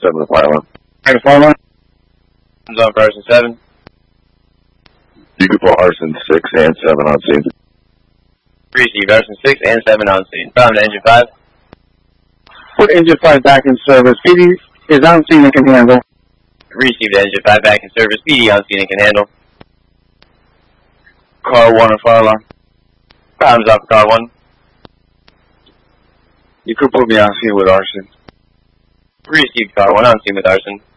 7 to fire line. Alright, fire line. Comes on for arson 7. You could put arson 6 and 7 on scene. Received arson 6 and 7 on scene. Found engine 5. Put engine 5 back in service. PD is on scene and can handle. Received engine 5 back in service. PD on scene and can handle. Car 1 on fire line. Comes off car 1. You could put me on scene with arson. Received car 1 on scene with arson.